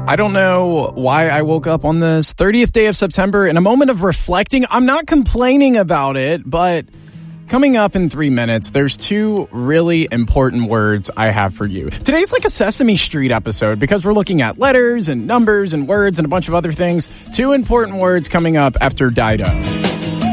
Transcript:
I don't know why I woke up on this 30th day of September in a moment of reflecting. I'm not complaining about it, but coming up in 3 minutes, there's two really important words I have for you. Today's like a Sesame Street episode because we're looking at letters and numbers and words and a bunch of other things. Two important words coming up after Dido.